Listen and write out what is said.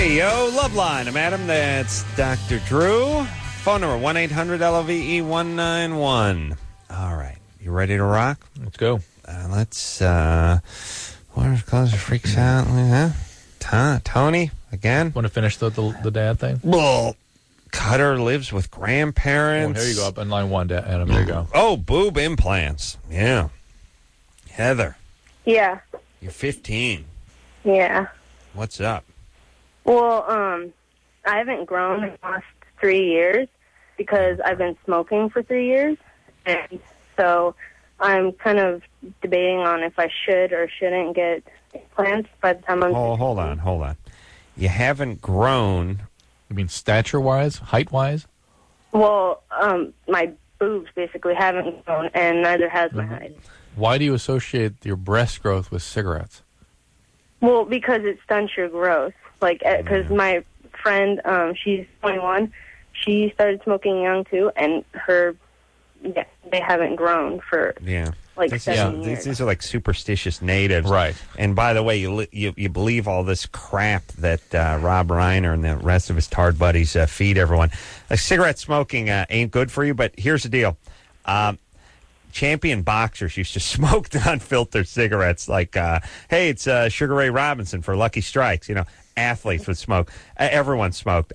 Hey, yo, Loveline, Madam. That's Dr. Drew. Phone number 1-800-LOVE-191. All right. You ready to rock? Let's go. Water closer freaks out. Huh? Tony, again? Want to finish the dad thing? Well, Cutter lives with grandparents. Well, here you go. Up in line one, Adam. There you go. Oh, boob implants. Yeah. Heather, Yeah. you're 15. Yeah. What's up? Well, I haven't grown in the last 3 years because I've been smoking for 3 years. And so I'm kind of debating on if I should or shouldn't get implants by the time I'm... Hold on. You haven't grown. You mean stature-wise, height-wise? Well, my boobs basically haven't grown, and neither has my height. Why do you associate your breast growth with cigarettes? Well, because it stunts your growth. Like, because my friend, she's 21, she started smoking young, too, and they haven't grown for, like, 7 years. These are like superstitious natives. Right. And by the way, you believe all this crap that Rob Reiner and the rest of his tard buddies feed everyone. Cigarette smoking ain't good for you, but here's the deal. Champion boxers used to smoke non-filtered cigarettes like, hey, it's Sugar Ray Robinson for Lucky Strikes. You know, athletes would smoke. Everyone smoked.